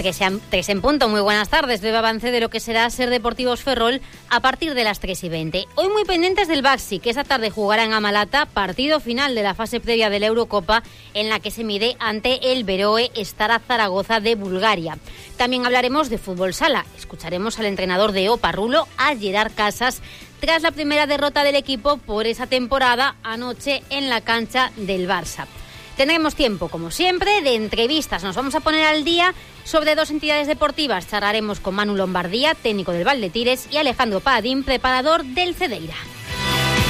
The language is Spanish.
3 en punto. Muy buenas tardes. Breve avance de lo que será Ser Deportivos Ferrol a partir de las 3:20. Hoy muy pendientes del Baxi, que esta tarde jugará en Amalata, partido final de la fase previa de la Eurocopa, en la que se mide ante el Beroe Stara Zaragoza de Bulgaria. También hablaremos de fútbol sala. Escucharemos al entrenador de Opa Rulo, a Gerard Casas, tras la primera derrota del equipo por esa temporada anoche en la cancha del Barça. Tendremos tiempo, como siempre, de entrevistas. Nos vamos a poner al día sobre 2 entidades deportivas. Charlaremos con Manu Lombardía, técnico del Valdetires, y Alejandro Padín, preparador del Cedeira.